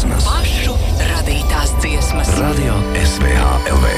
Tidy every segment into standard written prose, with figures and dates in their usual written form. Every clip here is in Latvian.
dziesmas. Pašu radītās dziesmas. Radio SVH LV.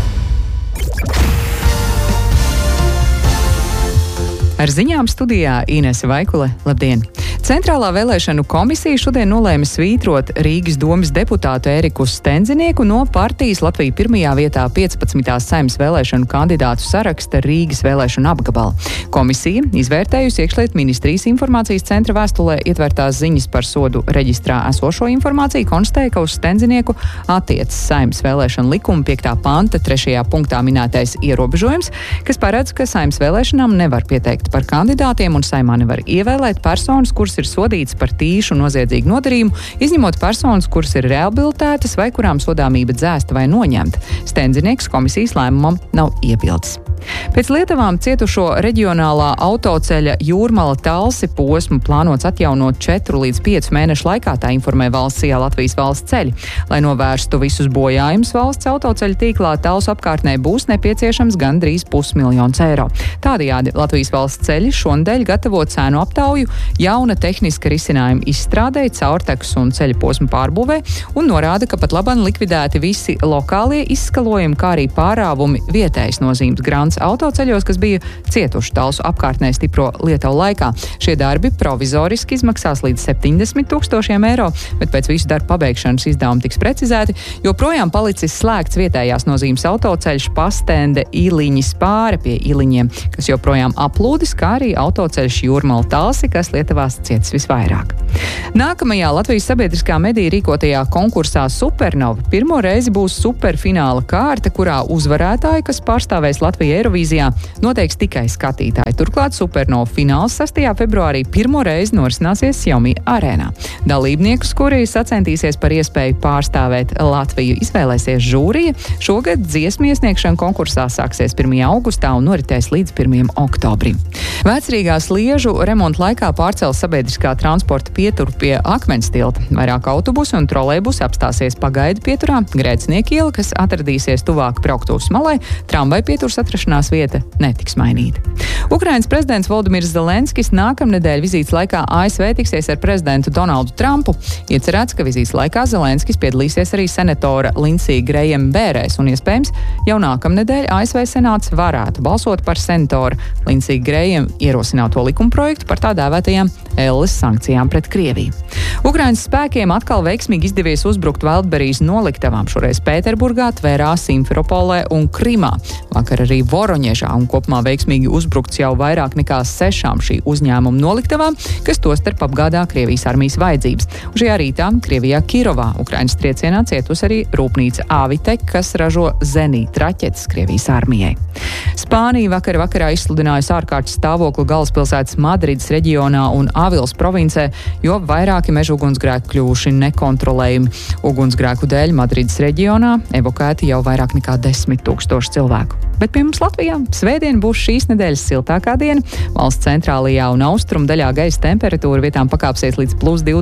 Ar ziņām studijā Inese Vaikule. Labdien! Centrālā vēlēšanu komisija šodien nolēma svītrot Rīgas domes deputātu Eriku Stendzinieku no partijas Latvija pirmajā vietā 15. Saeimas vēlēšanu kandidātu saraksta Rīgas vēlēšanu apgabala. Komisija, izvērtējusi iekšlietu ministrijas informācijas centra vēstulē ietvertās ziņas par sodu reģistrā esošo informāciju, konstatēja, ka uz Stendzinieku attiecas Saeimas vēlēšanu likuma 5. panta 3. punktā minētais ierobežojums, kas paredz, ka Saeimas vēlēšanām nevar pieteikt par kandidātiem un Saeimā nevar ievēlēt personas, kuras ir sodītas par tīšu noziedzīgu nodarījumu, izņemot personas, kuras ir rehabilitētas vai kurām sodāmība dzēsta vai noņemta. Stendzinieks komisijas lēmumam nav iebildes. Pēc Lietuvām cietušo reģionālā autoceļa Jūrmala-Talsi posmu plānots atjaunot 4 līdz 5 mēnešu laikā, tā informē Valsts iela Latvijas valsts ceļi. Lai novērstu visus bojājumus valsts autoceļa tīklā, Talsu apkārtnē būs nepieciešams gandrīz 500 000 eiro. Tādējādi Latvijas valsts ceļi šonedēļ gatavo cēnu aptauju jauna tehniska risinājuma izstrādei, caurtekus un ceļa posmu pārbūvē un norāda, ka pat labāk likvidēti visi lokālie izskalojumi, kā arī pārāvumi vietējas nozīmes grants autoceļos, kas bija cietuši Talsu apkārtnē stipro Lietuvu laikā. Šie darbi provizoriski izmaksās līdz 70 000 eiro, bet pēc visu darbu pabeigšanas izdevumi tiks precizēti, jo projām palicis slēgts vietējās nozīmes autoceļš Pastende Īliņas pāre pie Īliņiem, kas joprojām aplūdis, kā arī autoceļš Jūrmala-Talsi, kas Lietuvās cietis visvairāk. Nākamajā Latvijas sabiedriskā medija rīkotajā konkursā Supernova pirmo reizi būs superfināla kārta, kurā uzvarētāji, kas pārstāvēs Latviju Eirovīzijā, noteiks tikai skatītāji. Turklāt Supernova fināls 6. februārī pirmo reizi norisināsies Xiaomi arēnā. Dalībniekus, kuri sacentīsies par iespēju pārstāvēt Latviju, izvēlēsies žūrija. Šogad dziesmu iesniegšana konkursā sāksies 1. augustā un noritēs līdz 1. oktobrim. Vecrīgā Sliežu remonta laikā pārcels sabiedriskā transporta pieturu pie Akmens tilta. Vairāk autobusu un trolejbusi apstāsies pagaidu pieturā, Grēcinieka iela, kas atradīsies tuvāk Brauktuvas malai, tramvaju pieturs atrašanās vieta netiks mainīta. Ukrainas prezidents Volodimirs Zelenskis nākamnedēļ vizītes laikā ASV tiksies ar prezidentu Donaldu Trumpu. Iecerēts, ka vizītes laikā Zelenskis piedalīsies arī senatora Lindsija Grejema bērēs un iespējams jau nākamnedēļ ASV senāts varētu balsot par senatora Lindsija Grejema ierosināto likumprojektu par tā dēvētajām elles sankcijām pret Krieviju. Ukrainas spēkiem atkal veiksmīgi izdevies uzbrukt Veldberijas noliktavām, šoreiz Pēterburgā, Tverā, Simferopolē un Krimā. Vakar arī Voroņežā un kopumā veiksmīgi uzbrukts jau vairāk nekā 6 šī uzņēmuma noliktavām, kas tostarp apgādā Krievijas armijas vajadzības. Un šajā rītā Krievijā Kirovā Ukrainas triecienā cietus arī rūpnīca Avitek, kas ražo zenīta raķetes Krievijas armijai. Spānija vakarā izsludinājusi ārkārtas stāvokli galvaspilsētas Madrides reģionā un Avils provincē, jo vairāki meža ugunsgrēki kļuvuši nekontrolējami. Ugunsgrēku dēļ Madrides reģionā evakuēti jau vairāk nekā 10 000 cilvēku. Bet pie mums Latvijā svētdien būs šīs nedēļas siltākā diena. Valsts centrālajā un austrumu daļā gaisa temperatūra vietām pakāpsies līdz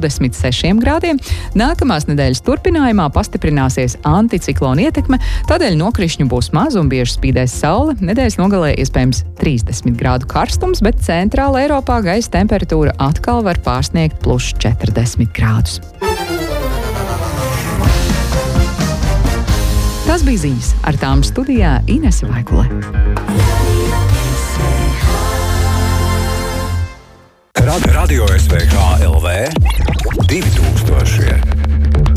+26 grādiem. Nākamās nedēļas turpinājumā pastiprināsies anticiklona ietekme, tādēļ nokrišņu būs maz un bieži spīdēs saule. Nedēļas nogalē iespējams 30 grādu karstums, bet centrāla Eiropā gaisa temperatūra atkal var pārsniegt +40 grādus. Tas bija ziņas, ar tām studijā Inese Vaikule. Radio SVH LV 2000.